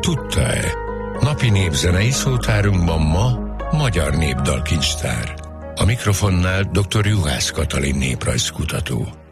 tudta-e? Napi népzenei szótárunkban ma magyar népdalkincstár. A mikrofonnál dr. Juhász Katalin néprajzkutató.